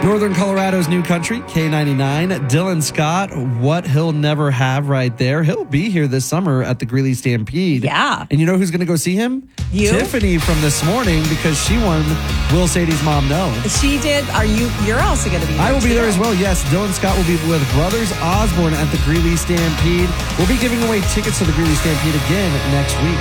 Northern Colorado's new country, K99. Dylan Scott, what he'll never have right there. He'll be here this summer at the Greeley Stampede. Yeah. And you know who's going to go see him? You? Tiffany from This Morning, because she won Will Sadie's Mom No. She did. You're also going to be there. I will be too. there as well, yes. Dylan Scott will be with Brothers Osborne at the Greeley Stampede. We'll be giving away tickets to the Greeley Stampede again next week.